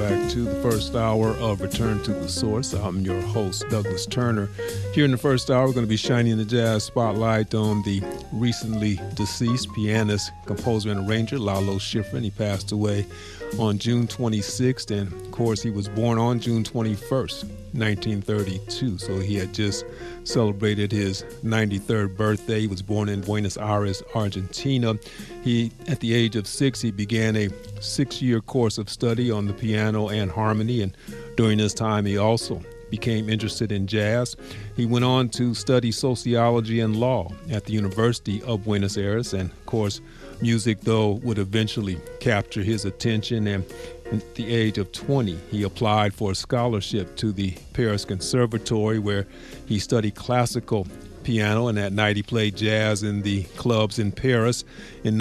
back to the first hour of Return to the Source. I'm your host, Douglas Turner. Here in the first hour, we're going to be shining the jazz spotlight on the recently deceased pianist, composer, and arranger, Lalo Schifrin. He passed away on June 26th, and of course, he was born on June 21st, 1932. So he had just celebrated his 93rd birthday. He was born in Buenos Aires, Argentina. At the age of 6, he began a 6-year course of study on the piano and harmony, and during this time, he also became interested in jazz. He went on to study sociology and law at the University of Buenos Aires, and of course, music, though, would eventually capture his attention, and at the age of 20, he applied for a scholarship to the Paris Conservatory, where he studied classical piano, and at night he played jazz in the clubs in Paris. In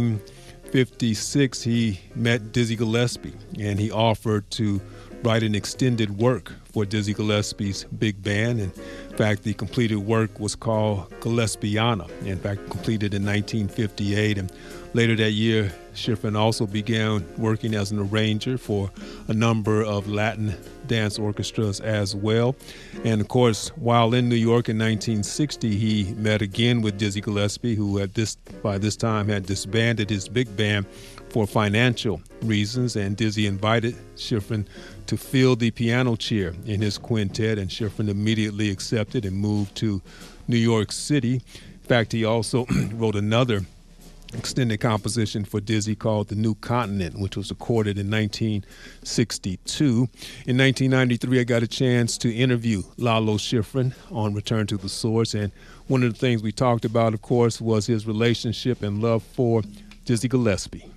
1956, he met Dizzy Gillespie, and he offered to write an extended work for Dizzy Gillespie's big band. In fact, the completed work was called Gillespiana, in fact, completed in 1958. And later that year, Schifrin also began working as an arranger for a number of Latin dance orchestras as well. And of course, while in New York in 1960, he met again with Dizzy Gillespie, who by this time had disbanded his big band for financial reasons, and Dizzy invited Schifrin to fill the piano chair in his quintet, and Schifrin immediately accepted and moved to New York City. In fact, he also wrote another extended composition for Dizzy called The New Continent, which was recorded in 1962. In 1993, I got a chance to interview Lalo Schifrin on Return to the Source, and one of the things we talked about, of course, was his relationship and love for Dizzy Gillespie.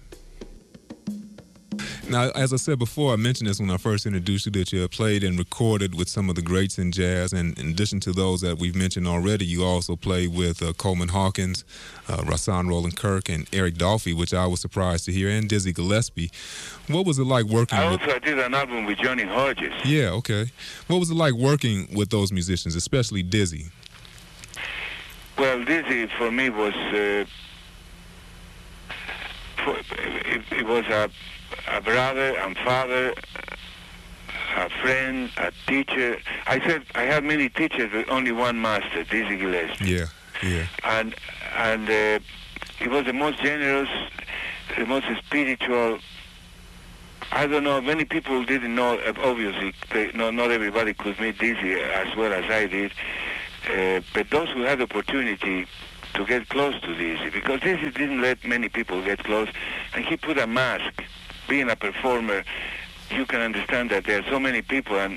Now, as I said before, I mentioned this when I first introduced you, that you have played and recorded with some of the greats in jazz. And in addition to those that we've mentioned already, you also played with Coleman Hawkins, Rahsaan Roland Kirk, and Eric Dolphy, which I was surprised to hear, and Dizzy Gillespie. What was it like working with... I did an album with Johnny Hodges. Yeah, okay. What was it like working with those musicians, especially Dizzy? Well, Dizzy, for me, was... it was a brother and father, a friend, a teacher. I said I had many teachers, but only one master, Dizzy Gillespie. Yeah. And he was the most generous, the most spiritual. I don't know, many people didn't know, obviously, not everybody could meet Dizzy as well as I did, but those who had the opportunity to get close to Dizzy, because Dizzy didn't let many people get close, and he put a mask. Being a performer, you can understand that there are so many people, and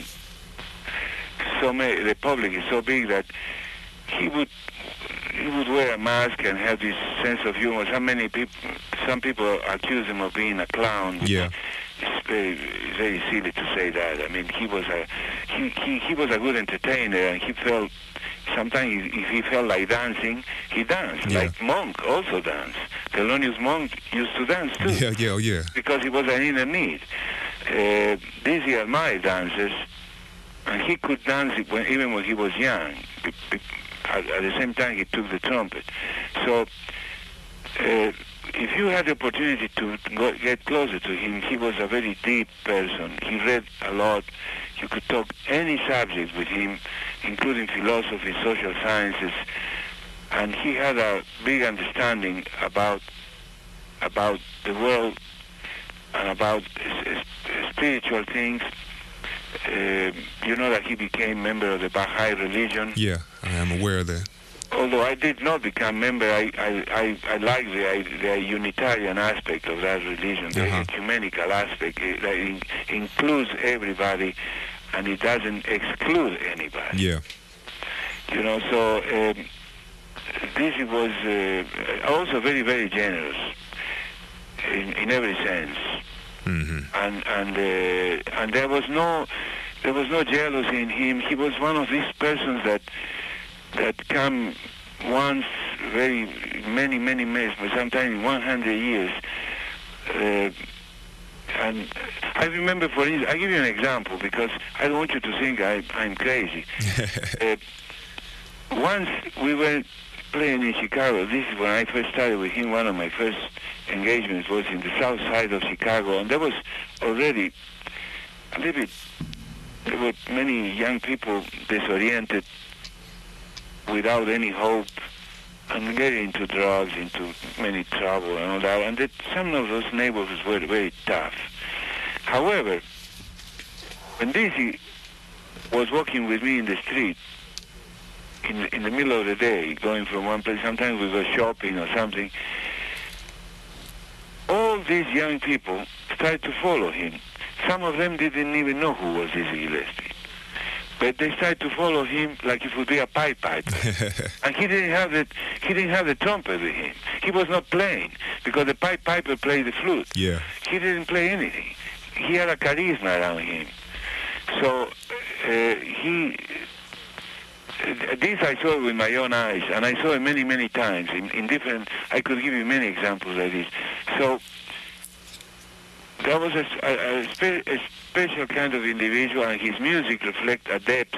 so many. The public is so big that he would wear a mask and have this sense of humor. Some people accuse him of being a clown. Yeah. It's very silly to say that. I mean, he was a good entertainer, and he felt. Sometimes if he felt like dancing, he danced. Yeah. Like Monk also danced. Thelonious Monk used to dance too. Yeah. Because he was an inner need. Dizzy admired dancers, and he could dance even when he was young. At the same time, he took the trumpet. So if you had the opportunity to get closer to him, he was a very deep person. He read a lot. You could talk any subject with him, including philosophy, social sciences, and he had a big understanding about the world and about spiritual things. You know that he became member of the Baha'i religion. Yeah, I am aware of that. Although I did not become member, I like the Unitarian aspect of that religion, the ecumenical aspect that includes everybody and it doesn't exclude anybody. Yeah. You know, so Dizzy was also very, very generous in every sense. Mm-hmm. And there was no jealousy in him. He was one of these persons that come once many, but sometimes in 100 years. And I remember, for instance, I'll give you an example because I don't want you to think I'm crazy. Once we were playing in Chicago. This is when I first started with him. One of my first engagements was in the south side of Chicago, and there was already a little bit, there were many young people disoriented, without any hope, and getting into drugs, into many trouble and all that, and that some of those neighborhoods were very tough. However, when Dizzy was walking with me in the street, in the middle of the day, going from one place, sometimes we go shopping or something, all these young people started to follow him. Some of them didn't even know who was Dizzy Gillespie. But they started to follow him like it would be a pipe piper. And he didn't have the trumpet with him. He was not playing, because the pipe piper played the flute. Yeah. He didn't play anything. He had a charisma around him. So this I saw with my own eyes, and I saw it many, many times in different, I could give you many examples like this. So that was a special kind of individual, and his music reflects a depth,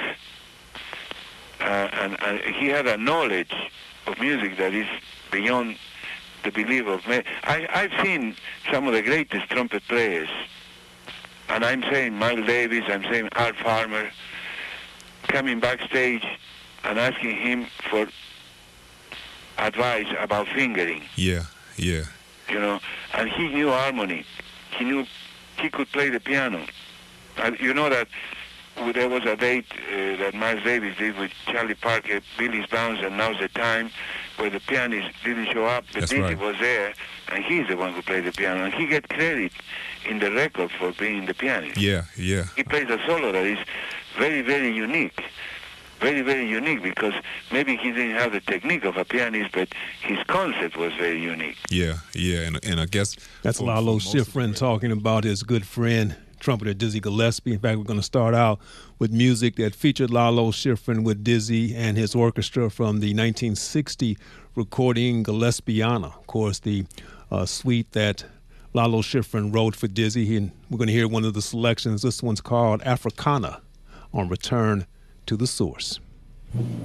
and he had a knowledge of music that is beyond the belief of me. I've seen some of the greatest trumpet players, and I'm saying Miles Davis, I'm saying Art Farmer, coming backstage and asking him for advice about fingering. Yeah, yeah. You know, and he knew harmony. He could play the piano. And you know that there was a date that Miles Davis did with Charlie Parker, Billy's Bounce, and Now's the Time, where the pianist didn't show up, but Dizzy was there, and he's the one who played the piano, and he gets credit in the record for being the pianist. Yeah, yeah. He plays a solo that is very, very unique. Very, very unique, because maybe he didn't have the technique of a pianist, but his concept was very unique. Yeah, yeah, and I guess that's Lalo Schifrin talking about his good friend, trumpeter Dizzy Gillespie. In fact, we're going to start out with music that featured Lalo Schifrin with Dizzy and his orchestra from the 1960 recording Gillespiana. Of course, the suite that Lalo Schifrin wrote for Dizzy, and we're going to hear one of the selections. This one's called Africana on Return to the Source.